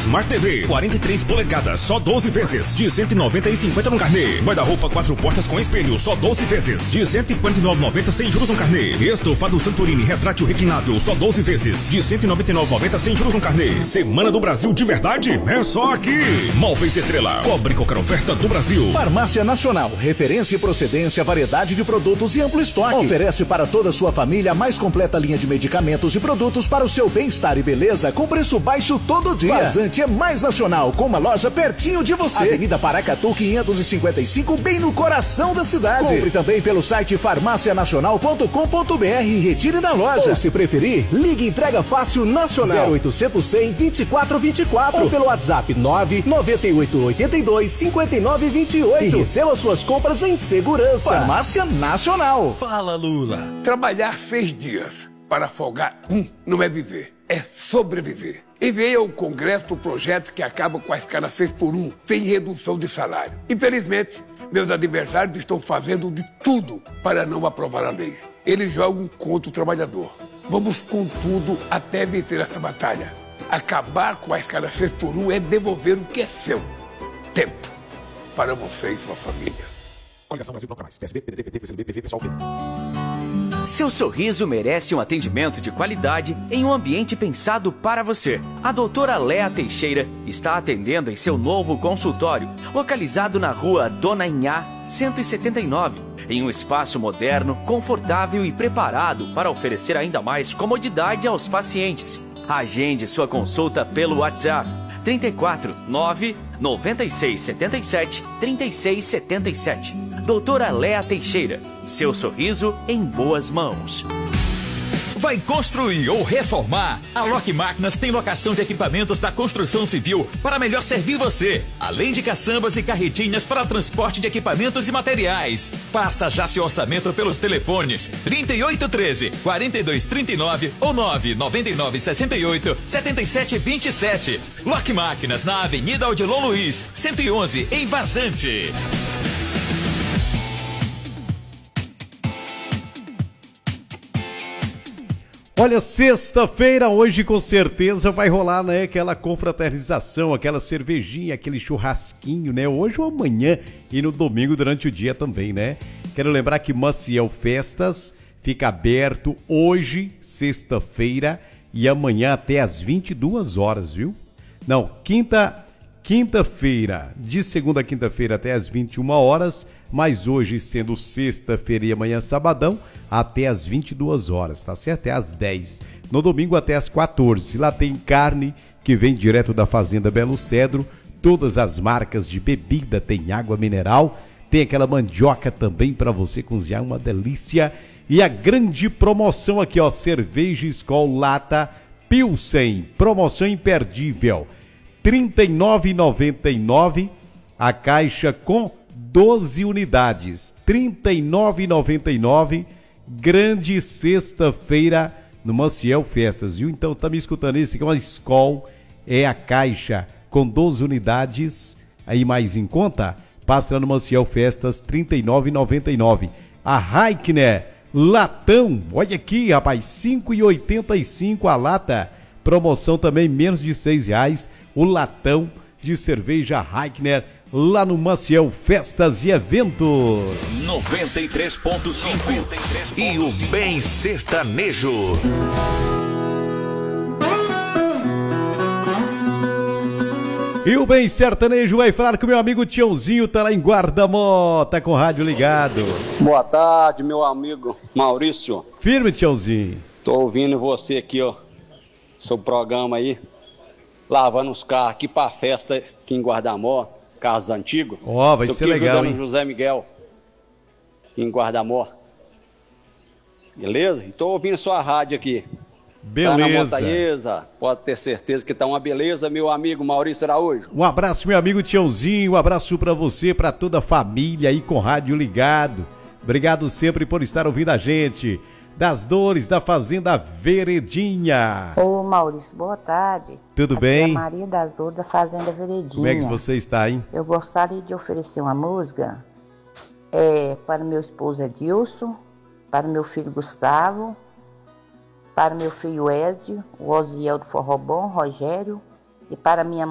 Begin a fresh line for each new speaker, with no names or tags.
Smart TV 43 polegadas, só 12 vezes de 190,50 no carnê. Guarda-roupa 4 portas com espelho, só 12 vezes de 149,90 sem juros no carnê. Estofado Santorini retrátil reclinável, só 12 vezes de 199,90 sem juros no carnê. Semana do Brasil de verdade é só aqui. Móveis Estrela, cobre qualquer oferta do Brasil.
Farmácia Nacional, referência e procedência, variedade de produtos e amplo estoque. Oferece para toda a sua família a mais completa linha de medicamentos e produtos para o seu bem-estar e beleza com preço baixo todo dia. Vazante é mais nacional, com uma loja pertinho de você. Avenida Paracatu 555, bem no coração da cidade. Compre também pelo site farmacianacional.com.br e retire na loja. Ou se preferir, ligue Entrega Fácil Nacional 0800 100 2424 ou pelo WhatsApp 998825928 e receba suas compras em segurança. Farmácia Nacional.
Fala, Lula. Trabalhar 6 dias para folgar não é viver, é sobreviver. Enviei ao Congresso o projeto que acaba com a escala 6x1, sem redução de salário. Infelizmente, meus adversários estão fazendo de tudo para não aprovar a lei. Eles jogam contra o trabalhador. Vamos com tudo até vencer essa batalha. Acabar com a escala 6x1 é devolver o que é seu. Tempo. Para você e sua família.
Coligação Brasil Bloco Mais. PSB, PDT, PT, PCdoB, PV, PSOL, PT.
Seu sorriso merece um atendimento de qualidade em um ambiente pensado para você. A doutora Léa Teixeira está atendendo em seu novo consultório, localizado na rua Dona Inhá, 179, em um espaço moderno, confortável e preparado para oferecer ainda mais comodidade aos pacientes. Agende sua consulta pelo WhatsApp 34 9 96 77 36 77. Doutora Léa Teixeira, seu sorriso em boas mãos.
Vai construir ou reformar? A Lock Máquinas tem locação de equipamentos da construção civil para melhor servir você, além de caçambas e carretinhas para transporte de equipamentos e materiais. Faça já seu orçamento pelos telefones 3813-4239 ou 99968-7727. Lock Máquinas na Avenida Odilon Luiz, 111, em Vazante.
Olha, sexta-feira, hoje com certeza vai rolar, né, aquela confraternização, aquela cervejinha, aquele churrasquinho, né, hoje ou amanhã e no domingo durante o dia também, né. Quero lembrar que Maciel Festas fica aberto hoje, sexta-feira, e amanhã até às 22 horas, viu? Não, quinta-feira, de segunda a quinta-feira até às 21 horas, mas hoje sendo sexta-feira e amanhã sabadão, até às 22 horas, tá certo? Até às 10. No domingo até às 14. Lá tem carne que vem direto da Fazenda Belo Cedro, todas as marcas de bebida, tem água mineral, tem aquela mandioca também para você cozinhar, uma delícia. E a grande promoção aqui, ó, cerveja Skol Lata Pilsen, promoção imperdível. R$ 39,99 a caixa com 12 unidades. R$ 39,99, grande sexta-feira no Maciel Festas, viu? Então tá me escutando isso, que é uma Skol, é a caixa com 12 unidades, aí mais em conta, passa lá no Maciel Festas, R$ 39,99. A Heickner, latão, olha aqui, rapaz, R$ 5,85 a lata, promoção também, menos de R$ 6,00, o latão de cerveja Heickner, lá no Maciel Festas e Eventos.
93.5 e o Bem Sertanejo.
E o Bem Sertanejo vai falar com o meu amigo Tiãozinho, tá lá em Guarda-Mota, com o rádio ligado.
Boa tarde, meu amigo Maurício.
Firme, Tiãozinho.
Tô ouvindo você aqui, ó, seu programa aí, lavando os carros aqui pra festa aqui em Guarda-Mó, carros antigos.
Ó, vai ser legal, hein?
José Miguel, aqui em Guarda-Mó. Beleza? Tô ouvindo sua rádio aqui.
Beleza.
Tá na Montanhesa, pode ter certeza que tá uma beleza, meu amigo Maurício Araújo.
Um abraço, meu amigo Tiãozinho, um abraço pra você, pra toda a família aí com o rádio ligado. Obrigado sempre por estar ouvindo a gente. Das Dores da Fazenda Veredinha.
Ô Maurício, boa tarde.
Tudo
Aqui
bem?
É Maria das Dores da Fazenda Veredinha.
Como é que você está, hein?
Eu gostaria de oferecer uma música para meu esposo Edilson, para meu filho Gustavo, para meu filho Ezio, o Osiel do Forró Bom, Rogério, e para minha